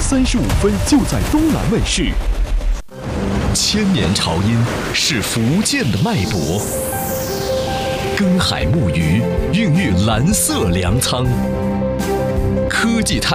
5:35就在东南卫视。 千年潮音是福建的脉搏，耕海牧渔，孕育蓝色粮仓。科技探